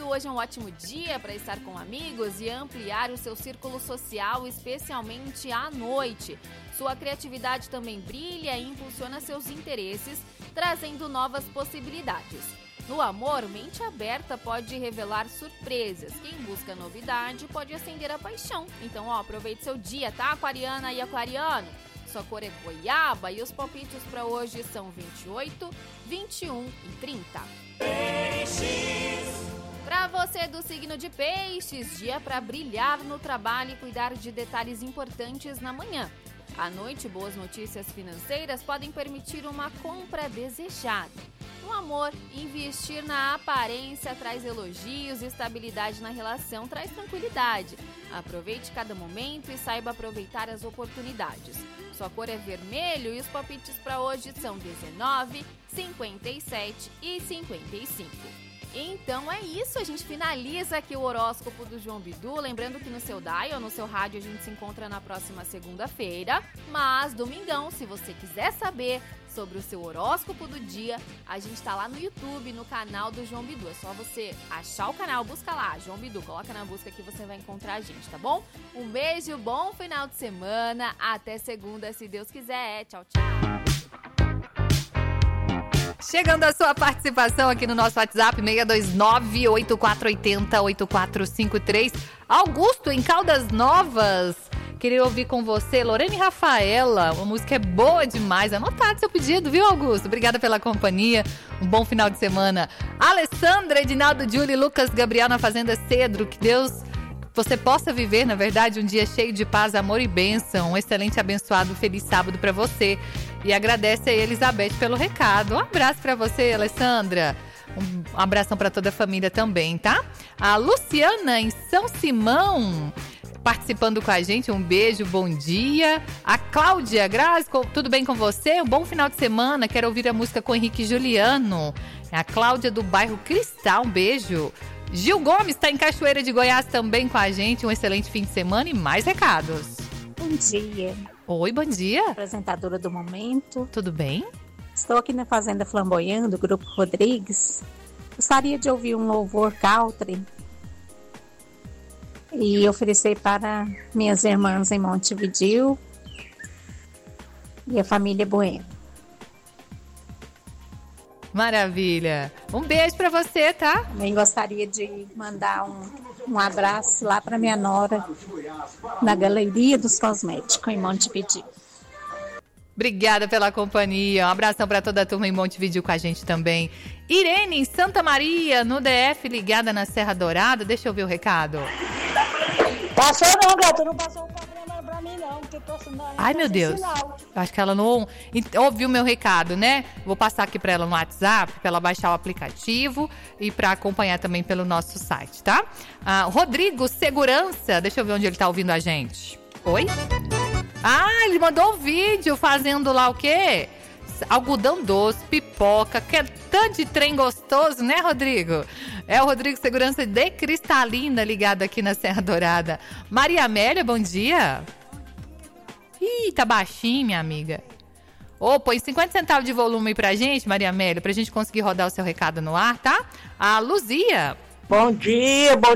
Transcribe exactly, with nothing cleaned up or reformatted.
hoje é um ótimo dia para estar com amigos e ampliar o seu círculo social, especialmente à noite. Sua criatividade também brilha e impulsiona seus interesses, trazendo novas possibilidades. No amor, mente aberta pode revelar surpresas. Quem busca novidade pode acender a paixão. Então, ó, aproveite seu dia, tá, aquariana e aquariano? Sua cor é goiaba e os palpites para hoje são vinte e oito, vinte e um e trinta. Peixes! Para você do signo de Peixes, dia para brilhar no trabalho e cuidar de detalhes importantes na manhã. À noite, boas notícias financeiras podem permitir uma compra desejada. No amor, investir na aparência traz elogios e estabilidade na relação traz tranquilidade. Aproveite cada momento e saiba aproveitar as oportunidades. Sua cor é vermelho e os palpites para hoje são dezenove, cinquenta e sete e cinquenta e cinco. Então é isso, a gente finaliza aqui o horóscopo do João Bidu. Lembrando que no seu dial, no seu rádio, a gente se encontra na próxima segunda-feira. Mas domingão, se você quiser saber sobre o seu horóscopo do dia, a gente tá lá no YouTube, no canal do João Bidu. É só você achar o canal, busca lá, João Bidu, coloca na busca que você vai encontrar a gente, tá bom? Um beijo, bom final de semana, até segunda, se Deus quiser. Tchau, tchau. Chegando a sua participação aqui no nosso WhatsApp, seis dois nove, oito quatro oito zero, oito quatro cinco três. Augusto, em Caldas Novas, queria ouvir com você Lorena e Rafaela. Uma música é boa demais. Anotado seu pedido, viu, Augusto? Obrigada pela companhia. Um bom final de semana. Alessandra, Edinaldo, Júlio, Lucas, Gabriel na Fazenda Cedro. Que Deus você possa viver, na verdade, um dia cheio de paz, amor e bênção. Um excelente, abençoado, feliz sábado para você. E agradece a Elizabeth pelo recado. Um abraço para você, Alessandra. Um abração para toda a família também, tá? A Luciana, em São Simão, participando com a gente. Um beijo, bom dia. A Cláudia Grazi, tudo bem com você? Um bom final de semana. Quero ouvir a música com Henrique e Juliano. É a Cláudia do bairro Cristal. Um beijo. Gil Gomes está em Cachoeira de Goiás também com a gente. Um excelente fim de semana e mais recados. Bom dia. Oi, bom dia. Apresentadora do momento. Tudo bem? Estou aqui na Fazenda Flamboyant, do Grupo Rodrigues. Gostaria de ouvir um louvor country e oferecer para minhas irmãs em Montevidéu e a família Bueno. Maravilha. Um beijo para você, tá? Também gostaria de mandar um, um abraço lá para minha nora na Galeria dos Cosméticos, em Montevidéu. Obrigada pela companhia. Um abração para toda a turma em Montevidéu com a gente também. Irene, em Santa Maria, no D F, ligada na Serra Dourada. Deixa eu ver o recado. Passou não, gato. Não passou o programa pra mim, não. Porque tô, não Ai, meu Deus. Sinal. Acho que ela não ouviu meu recado, né? Vou passar aqui para ela no WhatsApp, para ela baixar o aplicativo e para acompanhar também pelo nosso site, tá? Ah, Rodrigo, segurança. Deixa eu ver onde ele tá ouvindo a gente. Oi? Ah, ele mandou um vídeo fazendo lá o quê? Algodão doce, pipoca, que é tanto de trem gostoso, né, Rodrigo? É o Rodrigo Segurança de Cristalina, ligado aqui na Serra Dourada. Maria Amélia, bom dia. Ih, tá baixinho, minha amiga. Ô, oh, põe cinquenta centavos de volume aí pra gente, Maria Amélia, pra gente conseguir rodar o seu recado no ar, tá? A Luzia. Bom dia, bom